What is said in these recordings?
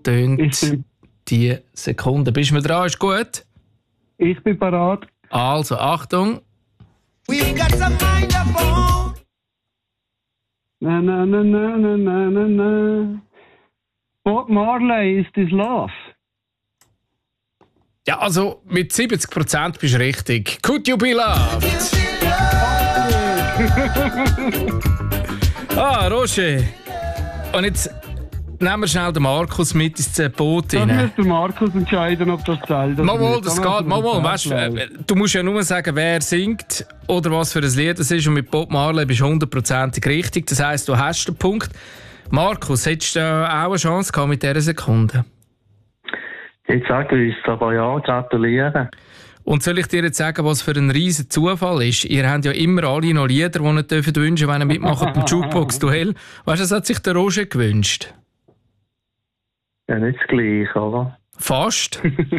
tönt die Sekunde. Bist du mir dran? Ist gut? Ich bin parat. Also, Achtung. We've got some kind of phone. Na, na, na, na, na, na, na, na. Bob Marley ist this love. Ja, also mit 70% bist du richtig. Could you be loved? Roger. Und jetzt nehmen wir schnell den Markus mit ins Boot Dann rein. muss der Markus entscheiden, ob das zählt. Mal, das geht. Mal, weißt, du musst ja nur sagen, wer singt oder was für ein Lied es ist. Und mit Bob Marley bist du 100% richtig. Das heisst, du hast den Punkt. Markus, hättest du auch eine Chance gehabt mit dieser Sekunde? Jetzt sage ich es, aber ja, gratulieren. Und soll ich dir jetzt sagen, was für ein riesen Zufall ist? Ihr habt ja immer alle noch Lieder, die ihr wünschen dürft, wenn ihr mitmacht beim Jukebox-Duell. Weißt du, das hat sich der Roger gewünscht. Ja, nicht das Gleiche, oder? Fast.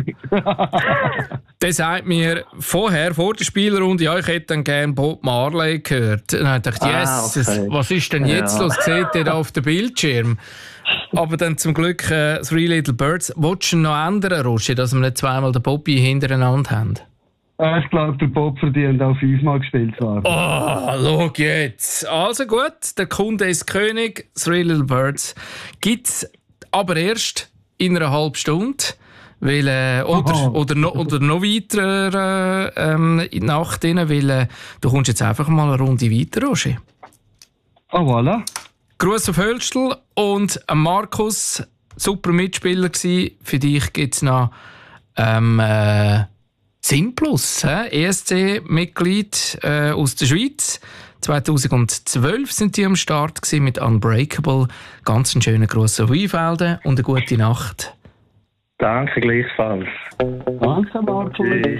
Der sagt mir vorher, vor der Spielrunde, ja, ich hätte dann gerne Bob Marley gehört. Dann habe ich gedacht, yes, okay. was ist denn jetzt los? Seht ihr da auf dem Bildschirm? Aber dann zum Glück Three Little Birds. Wolltest du noch ändern, Roger, dass wir nicht zweimal den Bobby hintereinander haben? Ich glaube, der Bob verdient auch 5-mal gespielt zu werden. Schau jetzt. Also gut, der Kunde ist König. Three Little Birds gibt es aber erst in einer halben Stunde. Weil, oder noch weiter nach denen, weil du kommst jetzt einfach mal eine Runde weiter, Roger. Ah, voilà. Gruß auf Hölstl und Markus, super Mitspieler gsi. Für dich gibt es noch Sinplus, ESC-Mitglied aus der Schweiz. 2012 sind die am Start gewesen mit Unbreakable. Ganz einen schönen Gruß auf Weinfelden und eine gute Nacht. Danke gleichfalls. Danke, Markus.